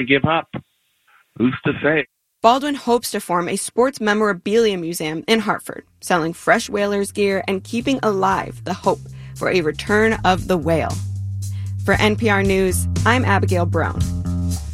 give up. Who's to say? Baldwin hopes to form a sports memorabilia museum in Hartford, selling fresh whalers gear and keeping alive the hope for a return of the whale. For NPR News, I'm Abigail Brown.